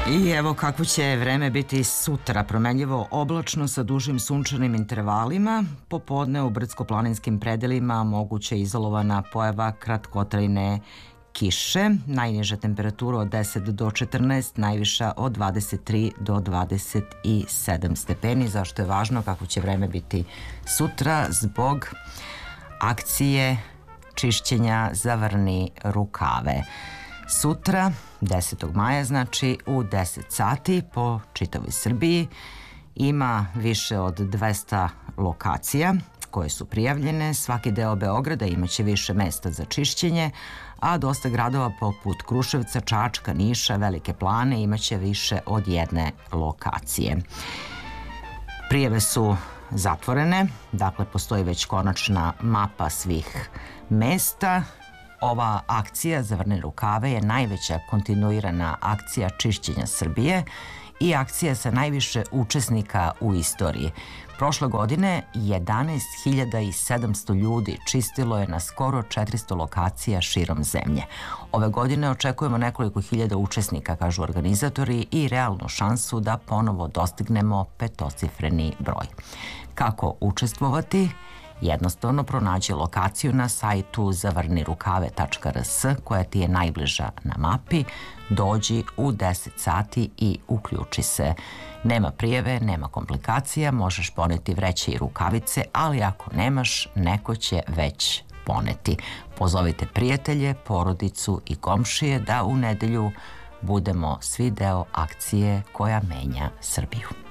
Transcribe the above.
I evo kako će vreme biti sutra, promenljivo oblačno sa dužim sunčanim intervalima, popodne u brdsko-planinskim predelima moguće izolovana pojava kratkotrajne kiše, najniža temperatura od 10 do 14, najviša od 23 do 27 stepeni. Zašto je važno kako će vreme biti sutra? Zbog akcije čišćenja Zavrni rukave. Sutra, 10. maja, znači u 10 sati po čitavoj Srbiji ima više od 200 lokacija koje su prijavljene. Svaki deo Beograda imaće više mesta za čišćenje, a dosta gradova poput Kruševca, Čačka, Niša, Velike Plane imaće više od jedne lokacije. Prijave su zatvorene, dakle postoji već konačna mapa svih mesta. Ova akcija Zavrni rukave je najveća kontinuirana akcija čišćenja Srbije i akcija sa najviše učesnika u istoriji. Prošle godine 11.700 ljudi čistilo je na skoro 400 lokacija širom zemlje. Ove godine očekujemo nekoliko hiljada učesnika, kažu organizatori, i realnu šansu da ponovo dostignemo petocifreni broj. Kako učestvovati? Jednostavno pronađi lokaciju na sajtu zavrnirukave.rs koja ti je najbliža na mapi, dođi u 10 sati i uključi se. Nema prijave, nema komplikacija, možeš poneti vreće i rukavice, ali ako nemaš, neko će već poneti. Pozovite prijatelje, porodicu i komšije da u nedelju budemo svi deo akcije koja menja Srbiju.